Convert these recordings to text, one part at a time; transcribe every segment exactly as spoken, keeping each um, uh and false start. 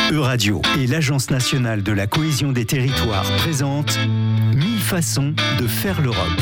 Euradio et l'Agence nationale de la cohésion des territoires présentent mille façons de faire l'Europe.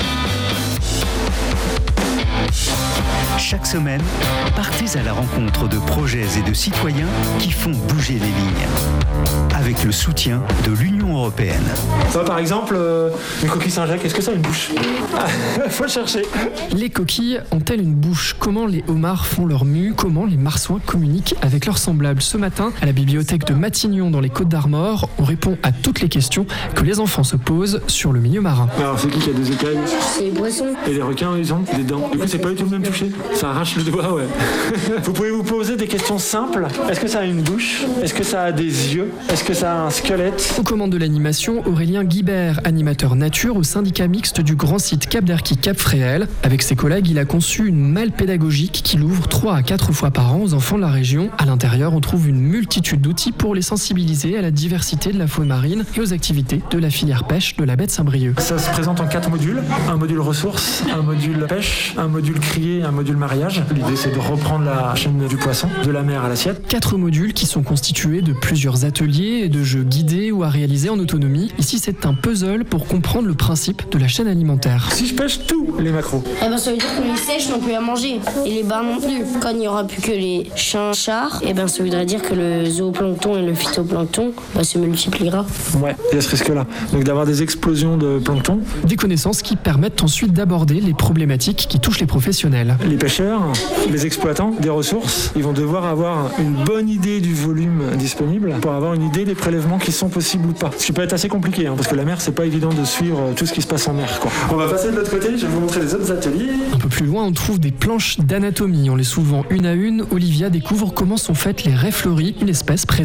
Chaque semaine, partez à la rencontre de projets et de citoyens qui font bouger les lignes. Avec le soutien de l'Union européenne. Ça, par exemple, euh, une coquille Saint-Jacques, est-ce que ça a une bouche? Ah, faut le chercher. Les coquilles ont-elles une bouche? Comment les homards font leur mue? Comment les marsouins communiquent avec leurs semblables? Ce matin, à la bibliothèque de Matignon dans les Côtes-d'Armor, on répond à toutes les questions que les enfants se posent sur le milieu marin. Alors, c'est qui qui a des écailles? C'est les poissons. Et les requins, ils ont des dents. Du coup, c'est pas du tout le même toucher. Ça arrache le doigt, ouais. Vous pouvez vous poser des questions simples. Est-ce que ça a une bouche? Est-ce que ça a des yeux? Est-ce que ça a un squelette? Aux commandes de l'animation, Aurélien Guibert, animateur nature au syndicat mixte du grand site Cap d'Erquy Cap Fréhel. Avec ses collègues, il a conçu une malle pédagogique qui l'ouvre trois à quatre fois par an aux enfants de la région. À l'intérieur, on trouve une multitude d'outils pour les sensibiliser à la diversité de la faune marine et aux activités de la filière pêche de la baie de Saint-Brieuc. Ça se présente en quatre modules. Un module ressources, un module pêche, un module criée, un module mariage. L'idée, c'est de reprendre la chaîne du poisson, de la mer à l'assiette. Quatre modules qui sont constitués de plusieurs ateliers et de jeux guidés ou à réaliser en autonomie. Ici, c'est un puzzle pour comprendre le principe de la chaîne alimentaire. Si je pêche tous les macros, Eh ben ça veut dire que les sèches n'ont plus à manger. Et les bars non plus. Quand il n'y aura plus que les chinchars, eh ben ça voudrait dire que le zooplancton et le phytoplancton bah, se multipliera. ouais, il y a ce risque-là. Donc d'avoir des explosions de plancton. Des connaissances qui permettent ensuite d'aborder les problématiques qui touchent les professionnels. Les pêcheurs, les exploitants des ressources, ils vont devoir avoir une bonne idée du volume disponible pour avoir une idée des prélèvements qui sont possibles ou pas. Ce qui peut être assez compliqué, hein, parce que la mer, c'est pas évident de suivre tout ce qui se passe en mer, quoi. On va passer de l'autre côté, je vais vous montrer les autres ateliers. Un peu plus loin, on trouve des planches d'anatomie. En les soulevant une à une, Olivia découvre comment sont faites les raies fleuries, une espèce présente